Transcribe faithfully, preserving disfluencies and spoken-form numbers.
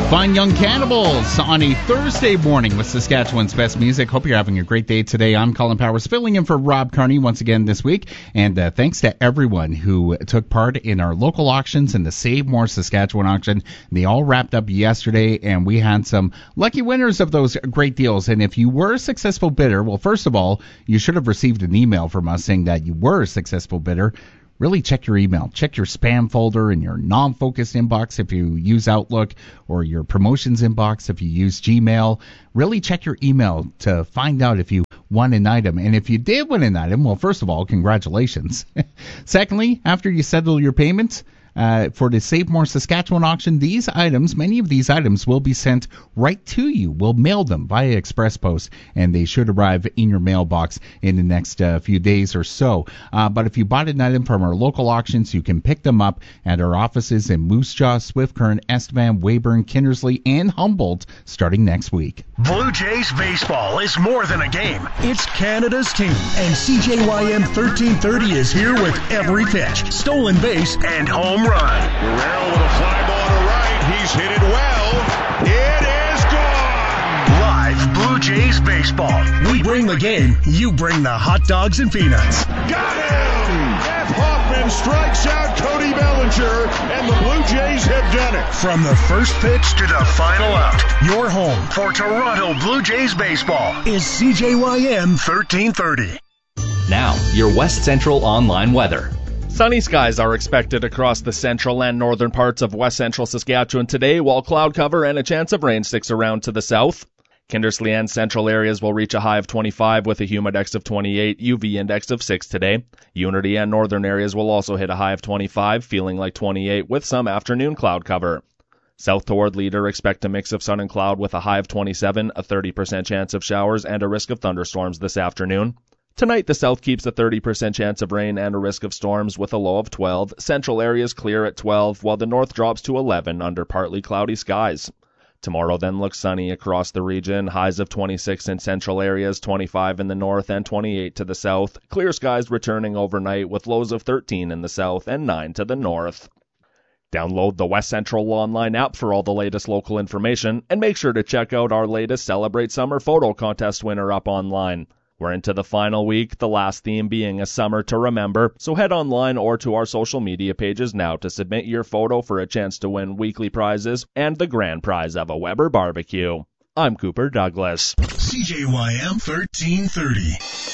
Fine Young Cannibals on a Thursday morning with Saskatchewan's best music. Hope you're having a great day today. I'm Colin Powers, filling in for Rob Carney once again this week. And uh, thanks to everyone who took part in our local auctions and the Save More Saskatchewan auction. They all wrapped up yesterday, and we had some lucky winners of those great deals. And if you were a successful bidder, well, first of all, you should have received an email from us saying that you were a successful bidder. Really check your email. Check your spam folder and your non-focused inbox if you use Outlook, or your promotions inbox if you use Gmail. Really check your email to find out if you won an item. And if you did win an item, well, first of all, congratulations. Secondly, after you settle your payments, Uh, for the Save More Saskatchewan auction, these items, many of these items will be sent right to you. We'll mail them via express post, and they should arrive in your mailbox in the next uh, few days or so. Uh, but if you bought an item from our local auctions, you can pick them up at our offices in Moose Jaw, Swift Current, Estevan, Weyburn, Kindersley, and Humboldt starting next week. Blue Jays baseball is more than a game. It's Canada's team, and C J Y M thirteen thirty is here with every pitch, stolen base, and home run. Guerrero with a fly ball to right. He's hit it well. It is gone. Live Blue Jays baseball. We bring the game. You bring the hot dogs and peanuts. Got him! Jeff Hoffman strikes out Cody Bellinger, and the Blue Jays have done it. From the first pitch to the final out, your home for Toronto Blue Jays baseball is C J Y M thirteen thirty. Now, your West Central online weather. Sunny skies are expected across the central and northern parts of west central Saskatchewan today, while cloud cover and a chance of rain sticks around to the south. Kindersley and central areas will reach a high of twenty-five with a humidex of twenty-eight, U V index of six today. Unity and northern areas will also hit a high of twenty-five, feeling like twenty-eight with some afternoon cloud cover. South toward Leader, expect a mix of sun and cloud with a high of twenty-seven, a thirty percent chance of showers, and a risk of thunderstorms this afternoon. Tonight, the south keeps a thirty percent chance of rain and a risk of storms with a low of twelve. Central areas clear at twelve, while the north drops to eleven under partly cloudy skies. Tomorrow then looks sunny across the region. Highs of twenty-six in central areas, twenty-five in the north, and twenty-eight to the south. Clear skies returning overnight with lows of thirteen in the south and nine to the north. Download the West Central online app for all the latest local information, and make sure to check out our latest Celebrate Summer photo contest winner up online. We're into the final week, the last theme being a summer to remember, so head online or to our social media pages now to submit your photo for a chance to win weekly prizes and the grand prize of a Weber barbecue. I'm Cooper Douglas. C J Y M thirteen thirty.